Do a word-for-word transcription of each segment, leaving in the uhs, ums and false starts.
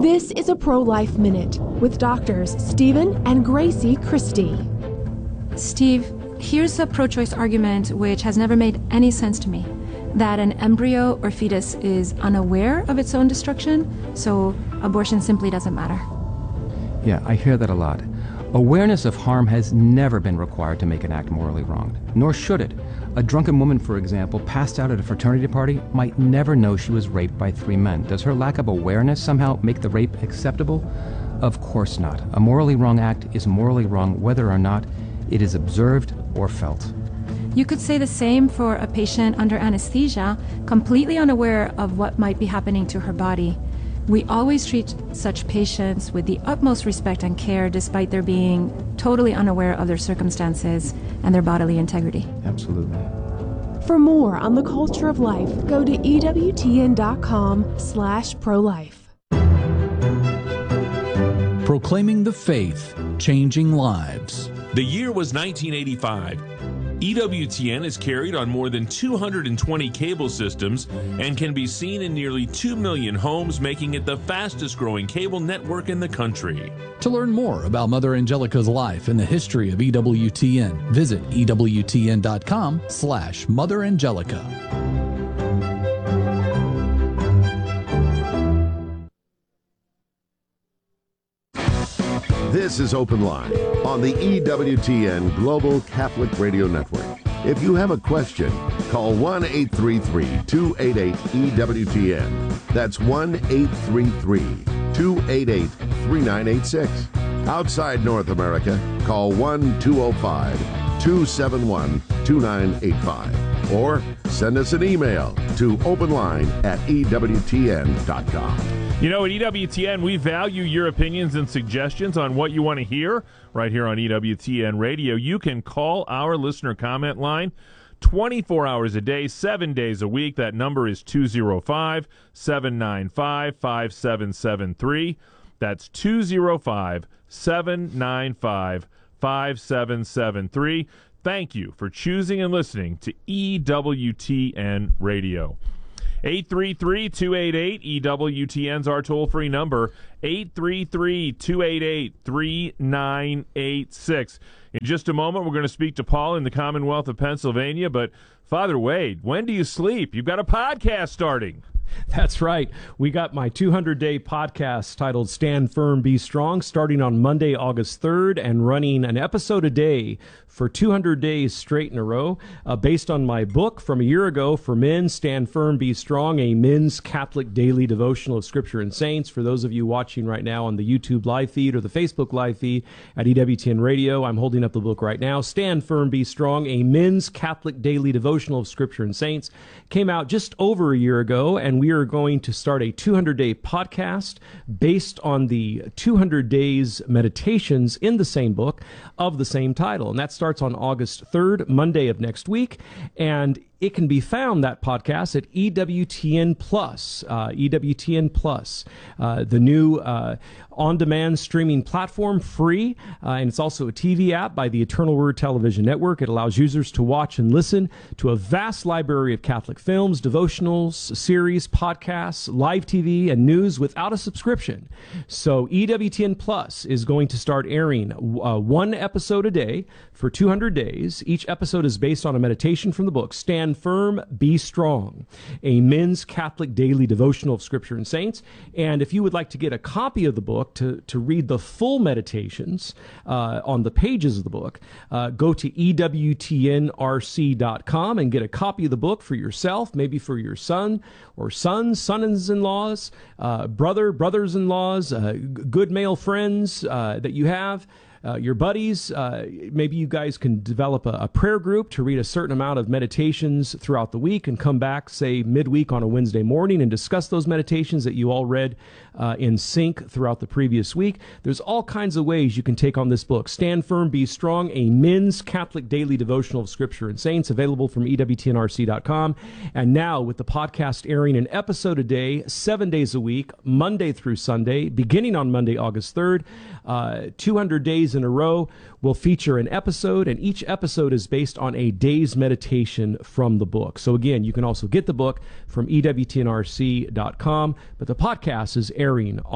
This is a Pro-Life Minute with doctors Stephen and Gracie Christie. Steve, here's a pro-choice argument which has never made any sense to me. That an embryo or fetus is unaware of its own destruction, so abortion simply doesn't matter. Yeah, I hear that a lot. Awareness of harm has never been required to make an act morally wrong, nor should it. A drunken woman, for example, passed out at a fraternity party might never know she was raped by three men. Does her lack of awareness somehow make the rape acceptable? Of course not. A morally wrong act is morally wrong whether or not it is observed or felt. You could say the same for a patient under anesthesia, completely unaware of what might be happening to her body. We always treat such patients with the utmost respect and care despite their being totally unaware of their circumstances and their bodily integrity. Absolutely. For more on the culture of life, go to E W T N dot com slash pro-life. Proclaiming the faith, changing lives. The year was nineteen eighty-five. E W T N is carried on more than two hundred twenty cable systems and can be seen in nearly two million homes, making it the fastest growing cable network in the country. To learn more about Mother Angelica's life and the history of E W T N, visit E W T N dot com slash Mother Angelica. This is Open Line on the E W T N Global Catholic Radio Network. If you have a question, call one eight three three, two eight eight, E W T N. That's one eight three three, two eight eight, three nine eight six. Outside North America, call one two zero five, two seven one, two nine eight five. Or send us an email to openline at E W T N dot com. You know, at E W T N, we value your opinions and suggestions on what you want to hear right here on E W T N Radio. You can call our listener comment line twenty-four hours a day, seven days a week. That number is two oh five, seven nine five, five seven seven three. That's two oh five, seven nine five, five seven seven three. Thank you for choosing and listening to E W T N Radio. eight three three, two eight eight, E W T N's our toll-free number, eight three three, two eight eight, three nine eight six. In just a moment, we're going to speak to Paul in the Commonwealth of Pennsylvania, but Father Wade, when do you sleep? You've got a podcast starting. That's right. We got my two hundred day podcast titled Stand Firm, Be Strong, starting on Monday, August third, and running an episode a day for two hundred days straight in a row, uh, based on my book from a year ago for men, Stand Firm, Be Strong, a men's Catholic daily devotional of Scripture and Saints. For those of you watching right now on the YouTube live feed or the Facebook live feed at E W T N Radio, I'm holding up the book right now, Stand Firm, Be Strong, a men's Catholic daily devotional of Scripture and Saints. Came out just over a year ago, and we are going to start a two hundred day podcast based on the two hundred days meditations in the same book of the same title. And that starts on August third, Monday of next week. And it can be found, that podcast, at E W T N Plus, uh, E W T N Plus, uh, the new uh, on-demand streaming platform, free. Uh, and it's also a T V app by the Eternal Word Television Network. It allows users to watch and listen to a vast library of Catholic films, devotionals, series, podcasts, live T V, and news without a subscription. So E W T N Plus is going to start airing uh, one episode a day for two hundred days. Each episode is based on a meditation from the book, Stand Firm, Be Strong, a men's Catholic daily devotional of Scripture and Saints. And if you would like to get a copy of the book to, to read the full meditations uh, on the pages of the book, uh, go to E W T N R C dot com and get a copy of the book for yourself, maybe for your son or sons, sons-in-laws, uh, brother, brothers-in-laws, uh, g- good male friends uh, that you have. Uh, your buddies, uh, maybe you guys can develop a, a prayer group to read a certain amount of meditations throughout the week and come back, say, midweek on a Wednesday morning and discuss those meditations that you all read uh, in sync throughout the previous week. There's all kinds of ways you can take on this book, Stand Firm, Be Strong, a men's Catholic daily devotional of Scripture and Saints, available from E W T N R C dot com. And now, with the podcast airing an episode a day, seven days a week, Monday through Sunday, beginning on Monday, August third, uh, two hundred days in a row will feature an episode, and each episode is based on a day's meditation from the book. So again, you can also get the book from E W T N R C dot com, but the podcast is airing on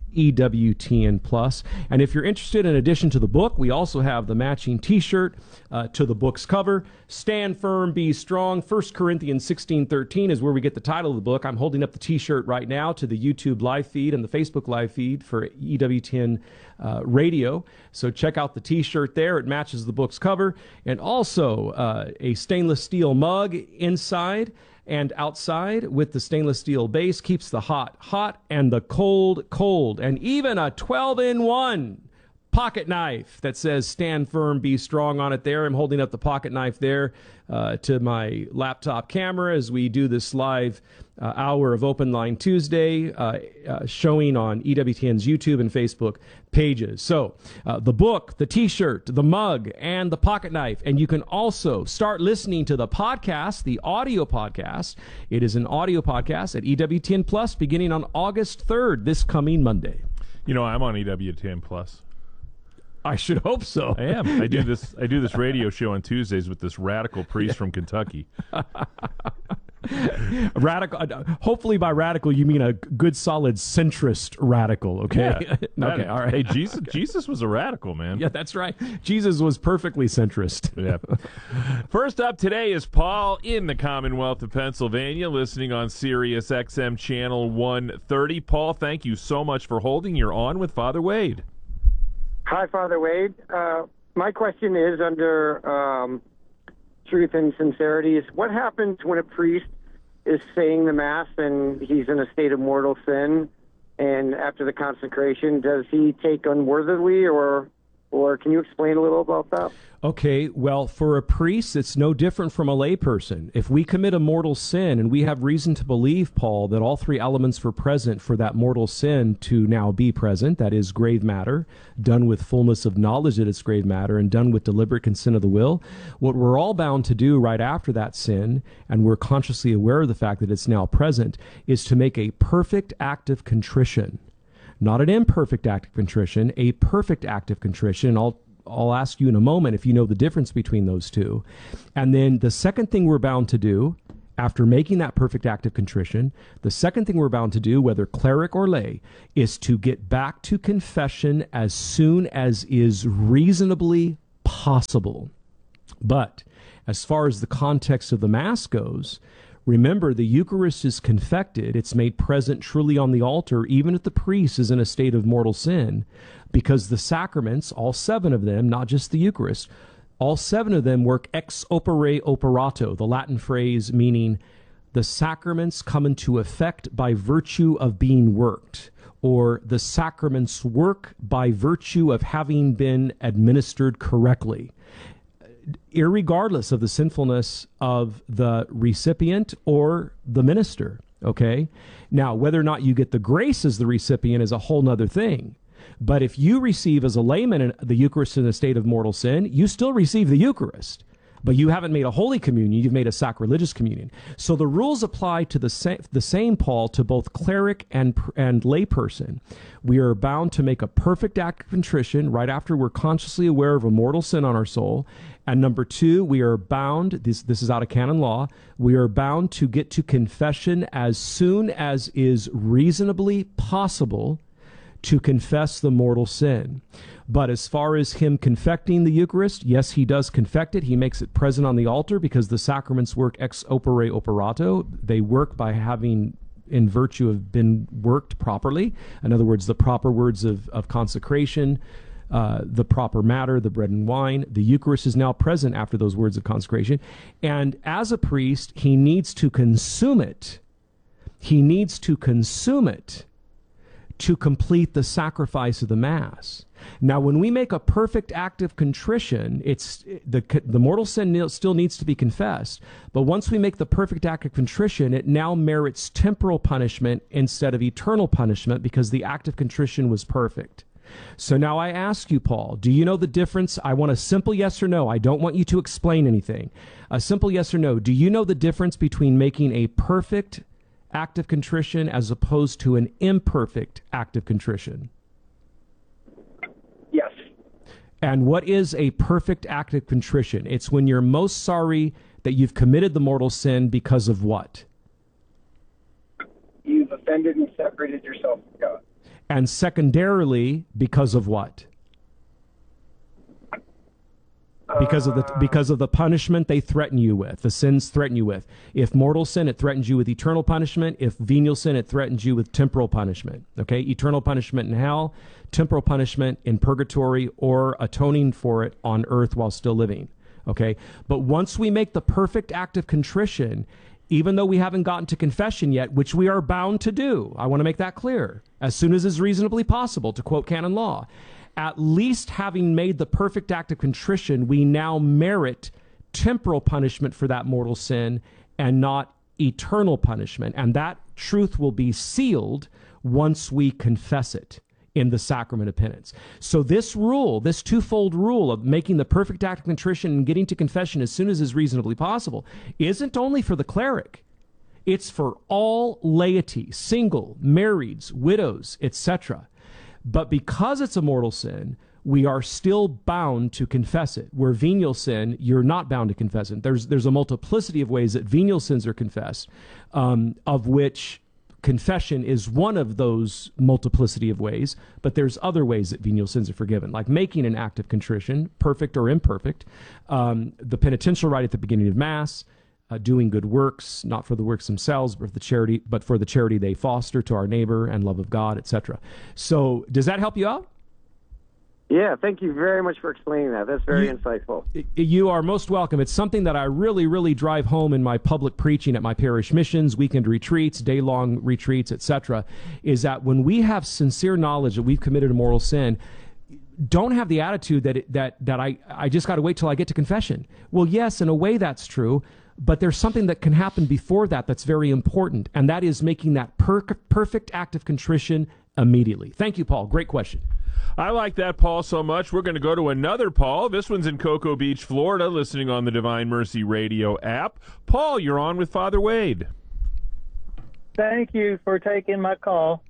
E W T N Plus. And if you're interested, in addition to the book, we also have the matching t-shirt uh, to the book's cover. Stand firm, be strong. First Corinthians sixteen thirteen is where we get the title of the book. I'm holding up the t-shirt right now to the YouTube live feed and the Facebook live feed for E W T N uh, Radio. So check out the t-shirt there. It matches the book's cover. And also uh, a stainless steel mug inside and outside with the stainless steel base, keeps the hot hot and the cold cold, and even a twelve in one pocket knife that says stand firm, be strong on it there. I'm holding up the pocket knife there uh, to my laptop camera as we do this live uh, hour of Open Line Tuesday, uh, uh, showing on E W T N's YouTube and Facebook pages. So uh, the book, the t-shirt, the mug, and the pocket knife. And you can also start listening to the podcast, the audio podcast. It is an audio podcast at E W T N Plus beginning on August third, this coming Monday. You know, I'm on E W T N Plus. I should hope so. I am. I do this. I do this radio show on Tuesdays with this radical priest from Kentucky. Radical. Hopefully, by radical you mean a good, solid centrist radical. Okay. Yeah. Okay. All right. Hey, Jesus. Okay. Jesus was a radical, man. Yeah, that's right. Jesus was perfectly centrist. Yeah. First up today is Paul in the Commonwealth of Pennsylvania, listening on Sirius X M channel one thirty. Paul, thank you so much for holding. You're on with Father Wade. Hi, Father Wade. Uh, my question is, under um, truth and sincerity, is what happens when a priest is saying the Mass and he's in a state of mortal sin, and after the consecration, does he take unworthily, or or can you explain a little about that? Okay, well, for a priest, it's no different from a layperson. If we commit a mortal sin, and we have reason to believe, Paul, that all three elements were present for that mortal sin to now be present, that is grave matter, done with fullness of knowledge that it's grave matter, and done with deliberate consent of the will, what we're all bound to do right after that sin, and we're consciously aware of the fact that it's now present, is to make a perfect act of contrition. Not an imperfect act of contrition, a perfect act of contrition. And I'll I'll ask you in a moment if you know the difference between those two. And then the second thing we're bound to do, after making that perfect act of contrition, the second thing we're bound to do, whether cleric or lay, is to get back to confession as soon as is reasonably possible. But as far as the context of the Mass goes, remember, the Eucharist is confected. It's made present truly on the altar, even if the priest is in a state of mortal sin, because the sacraments, all seven of them, not just the Eucharist, all seven of them work ex opere operato, the Latin phrase meaning the sacraments come into effect by virtue of being worked, or the sacraments work by virtue of having been administered correctly, irregardless of the sinfulness of the recipient or the minister, okay? Now, whether or not you get the grace as the recipient is a whole nother thing. But if you receive as a layman in the Eucharist in a state of mortal sin, you still receive the Eucharist. But you haven't made a Holy Communion, you've made a sacrilegious communion. So the rules apply to the same, the same, Paul, to both cleric and, and layperson. We are bound to make a perfect act of contrition right after we're consciously aware of a mortal sin on our soul. And number two, we are bound, this, this is out of canon law, we are bound to get to confession as soon as is reasonably possible to confess the mortal sin. But as far as him confecting the Eucharist, yes, he does confect it. He makes it present on the altar because the sacraments work ex opere operato. They work by having, in virtue of been worked properly. In other words, the proper words of, of consecration, uh, the proper matter, the bread and wine. The Eucharist is now present after those words of consecration. And as a priest, he needs to consume it. He needs to consume it to complete the sacrifice of the Mass. Now, when we make a perfect act of contrition, it's the the mortal sin still needs to be confessed. But once we make the perfect act of contrition, it now merits temporal punishment instead of eternal punishment because the act of contrition was perfect. So now I ask you, Paul, do you know the difference? I want a simple yes or no. I don't want you to explain anything. A simple yes or no. Do you know the difference between making a perfect act of contrition as opposed to an imperfect act of contrition? Yes. And what is a perfect act of contrition? It's when you're most sorry that you've committed the mortal sin because of what? You've offended and separated yourself from God. And secondarily, because of what? Because of the because of the punishment they threaten you with, the sins threaten you with. If mortal sin, it threatens you with eternal punishment. If venial sin, it threatens you with temporal punishment. Okay, eternal punishment in hell, temporal punishment in purgatory, or atoning for it on earth while still living. Okay, but once we make the perfect act of contrition, even though we haven't gotten to confession yet, which we are bound to do, I want to make that clear, as soon as is reasonably possible, to quote canon law. At least having made the perfect act of contrition, we now merit temporal punishment for that mortal sin and not eternal punishment. And that truth will be sealed once we confess it in the sacrament of penance. So this rule, this twofold rule of making the perfect act of contrition and getting to confession as soon as is reasonably possible, isn't only for the cleric. It's for all laity, single, marrieds, widows, et cetera. But because it's a mortal sin, we are still bound to confess it. Where venial sin, you're not bound to confess it. There's there's a multiplicity of ways that venial sins are confessed, um, of which confession is one of those multiplicity of ways, but there's other ways that venial sins are forgiven, like making an act of contrition, perfect or imperfect, um, the penitential rite at the beginning of Mass, Uh, doing good works, not for the works themselves, but for the charity, but for the charity they foster to our neighbor and love of God, et cetera. So, does that help you out? Yeah, thank you very much for explaining that. That's very you, insightful. You are most welcome. It's something that I really, really drive home in my public preaching at my parish missions, weekend retreats, day-long retreats, et cetera, is that when we have sincere knowledge that we've committed a mortal sin, don't have the attitude that it, that that I, I just got to wait till I get to confession. Well, yes, in a way that's true, but there's something that can happen before that that's very important, and that is making that per- perfect act of contrition immediately. Thank you, Paul. Great question. I like that, Paul, so much. We're going to go to another Paul. This one's in Cocoa Beach, Florida, listening on the Divine Mercy Radio app. Paul, you're on with Father Wade. Thank you for taking my call.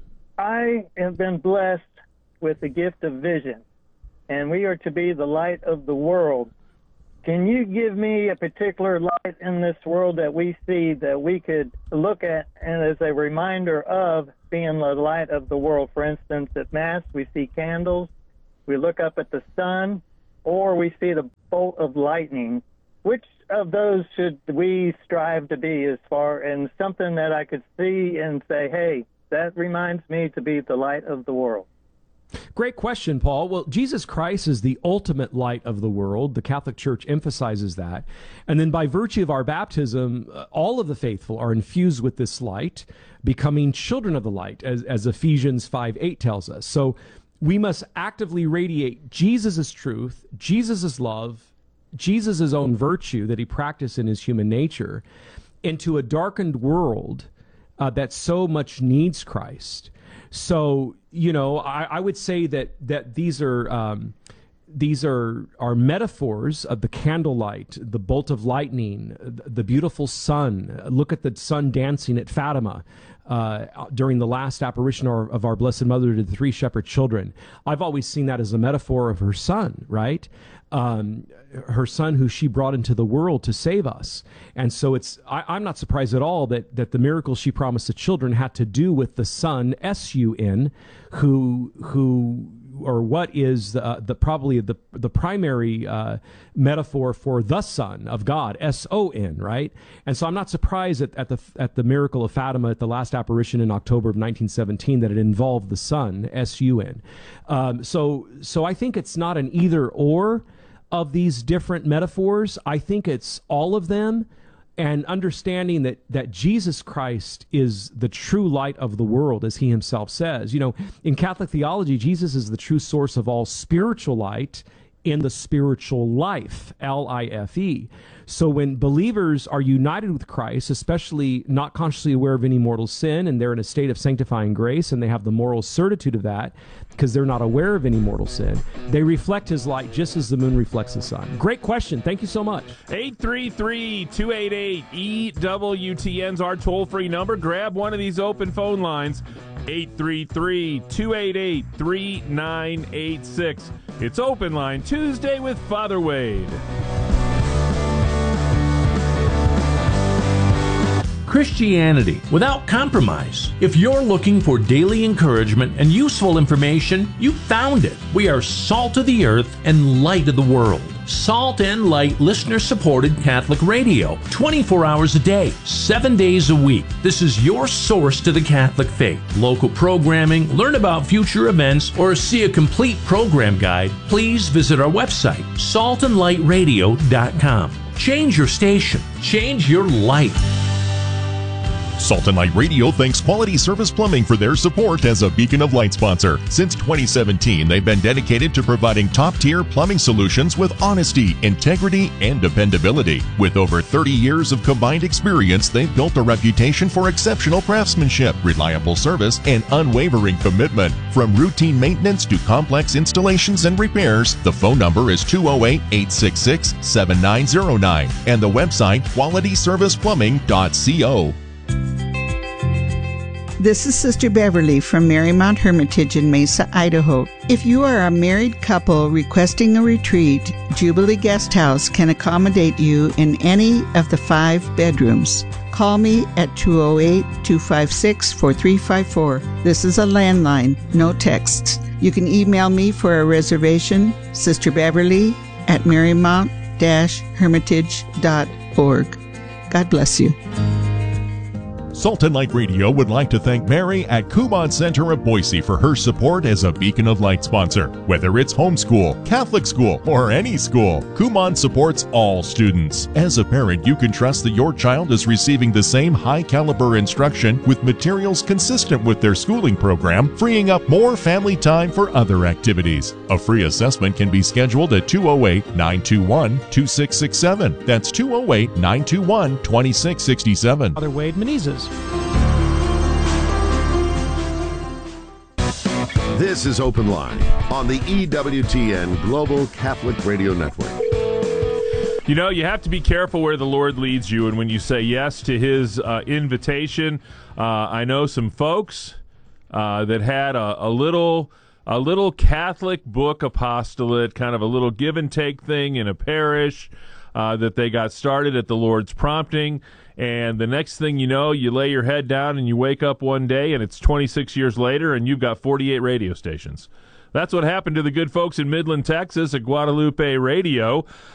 I have been blessed with the gift of vision, and we are to be the light of the world. Can you give me a particular light in this world that we see that we could look at and as a reminder of being the light of the world? For instance, at Mass, we see candles, we look up at the sun, or we see the bolt of lightning. Which of those should we strive to be as far, and something that I could see and say, hey, that reminds me to be the light of the world? Great question, Paul. Well, Jesus Christ is the ultimate light of the world. The Catholic Church emphasizes that. And then by virtue of our baptism, uh, all of the faithful are infused with this light, becoming children of the light, as, as Ephesians five eight tells us. So we must actively radiate Jesus' truth, Jesus' love, Jesus' own virtue that he practiced in his human nature into a darkened world uh, that so much needs Christ. So, you know, I, I would say that that these are um, these are are metaphors of the candlelight, the bolt of lightning, the beautiful sun. Look at the sun dancing at Fatima uh, during the last apparition of, of our Blessed Mother to the three shepherd children. I've always seen that as a metaphor of her son, right? Um, her son who she brought into the world to save us. And so it's, I, I'm not surprised at all that, that the miracles she promised the children had to do with the son, S U N, who, who, or what is the, uh, the probably the, the primary uh, metaphor for the Son of God, S O N, right? And so I'm not surprised at, at the at the miracle of Fatima at the last apparition in October of nineteen seventeen that it involved the Son, S U N. Um, so so I think it's not an either or of these different metaphors. I think it's all of them, and understanding that that Jesus Christ is the true light of the world, as he himself says. You know, in Catholic theology, Jesus is the true source of all spiritual light in the spiritual life, L I F E. So when believers are united with Christ, especially not consciously aware of any mortal sin, and they're in a state of sanctifying grace, and they have the moral certitude of that, because they're not aware of any mortal sin, they reflect his light just as the moon reflects the sun. Great question. Thank you so much. eight three three, two eight eight, E W T N's our toll-free number. Grab one of these open phone lines, eight three three, two eight eight, three nine eight six. It's Open Line Tuesday with Father Wade. Christianity without compromise. If you're looking for daily encouragement and useful information, you found it. We are salt of the earth and light of the world. Salt and Light listener-supported Catholic radio, twenty-four hours a day, seven days a week. This is your source to the Catholic faith. Local programming, learn about future events, or see a complete program guide, please visit our website, salt and light radio dot com. Change your station. Change your life. Salt and Light Radio thanks Quality Service Plumbing for their support as a Beacon of Light sponsor. Since twenty seventeen, they've been dedicated to providing top-tier plumbing solutions with honesty, integrity, and dependability. With over thirty years of combined experience, they've built a reputation for exceptional craftsmanship, reliable service, and unwavering commitment. From routine maintenance to complex installations and repairs, the phone number is two oh eight, eight six six, seven nine oh nine and the website quality service plumbing dot co. This is Sister Beverly from Marymount Hermitage in Mesa, Idaho. If you are a married couple requesting a retreat, Jubilee Guest House can accommodate you in any of the five bedrooms. Call me at two oh eight, two five six, four three five four. This is a landline, no texts. You can email me for a reservation, Sister Beverly at marymount dash hermitage dot org. God bless you. Salt and Light Radio would like to thank Mary at Kumon Center of Boise for her support as a Beacon of Light sponsor. Whether it's homeschool, Catholic school, or any school, Kumon supports all students. As a parent, you can trust that your child is receiving the same high-caliber instruction with materials consistent with their schooling program, freeing up more family time for other activities. A free assessment can be scheduled at two oh eight, nine two one, two six six seven. That's two oh eight, nine two one, two six six seven. Father Wade Menezes. This is Open Line on the E W T N Global Catholic Radio Network. You know, you have to be careful where the Lord leads you, and when you say yes to His uh, invitation, uh, I know some folks uh, that had a, a little, a little Catholic book apostolate, kind of a little give and take thing in a parish uh, that they got started at the Lord's prompting. And the next thing you know, you lay your head down and you wake up one day and it's twenty-six years later and you've got forty-eight radio stations. That's what happened to the good folks in Midland, Texas at Guadalupe Radio.